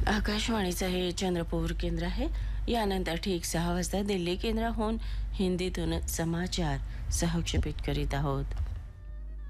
आकाशवाणीचं हे चंद्रपूर केंद्र आहे. यानंतर ठीक 6 वाजता दिल्ली केंद्राहून हिंदीतून समाचार सहक्षेपित करीत आहोत.